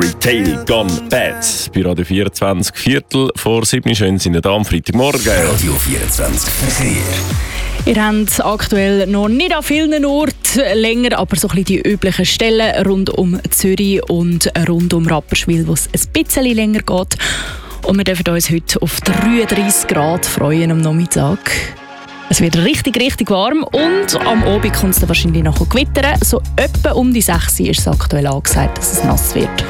Retail Gone Bad. Bei Radio 24, Viertel vor 7 schön sind da am Freitagmorgen. Radio 24 Verkehr. Ihr habt aktuell noch nicht an vielen Orten länger, aber so ein bisschen die üblichen Stellen rund um Zürich und rund um Rapperswil, wo es ein bisschen länger geht. Und wir dürfen uns heute auf 33 Grad freuen am Nachmittag. Es wird richtig, richtig warm und am Abend kommt es dann wahrscheinlich noch gewittern. So etwa um die 6 Uhr ist es aktuell angesagt, dass es nass wird.